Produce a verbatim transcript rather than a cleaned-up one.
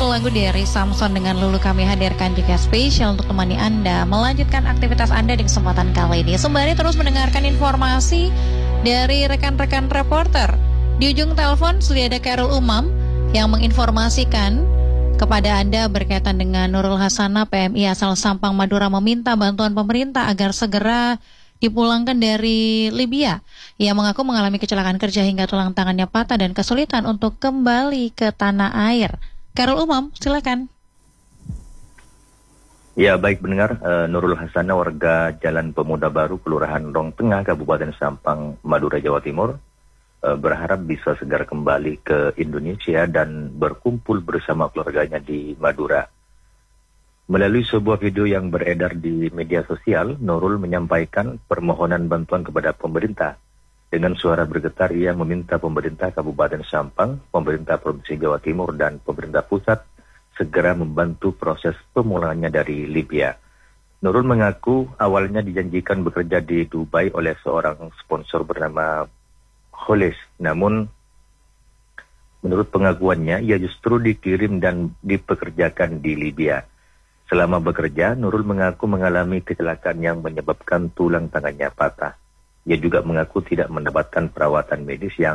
satu lagu dari Samson dengan Lulu kami hadirkan juga spesial untuk temani Anda melanjutkan aktivitas Anda di kesempatan kali ini. Sembari terus mendengarkan informasi dari rekan-rekan reporter. Di ujung telepon sudah ada Khairul Umam yang menginformasikan kepada Anda berkaitan dengan Nurul Hasanah, P M I asal Sampang, Madura, meminta bantuan pemerintah agar segera dipulangkan dari Libya. Ia mengaku mengalami kecelakaan kerja hingga tulang tangannya patah dan kesulitan untuk kembali ke tanah air. Khairul Umam, silakan. Ya, baik pendengar, uh, Nurul Hasanah warga Jalan Pemuda Baru, Kelurahan Rong Tengah, Kabupaten Sampang, Madura, Jawa Timur, uh, berharap bisa segera kembali ke Indonesia dan berkumpul bersama keluarganya di Madura. Melalui sebuah video yang beredar di media sosial, Nurul menyampaikan permohonan bantuan kepada pemerintah. Dengan suara bergetar, ia meminta pemerintah Kabupaten Sampang, pemerintah Provinsi Jawa Timur, dan pemerintah pusat segera membantu proses pemulangannya dari Libya. Nurul mengaku awalnya dijanjikan bekerja di Dubai oleh seorang sponsor bernama Kholis. Namun, menurut pengakuannya, ia justru dikirim dan dipekerjakan di Libya. Selama bekerja, Nurul mengaku mengalami kecelakaan yang menyebabkan tulang tangannya patah. Ia juga mengaku tidak mendapatkan perawatan medis yang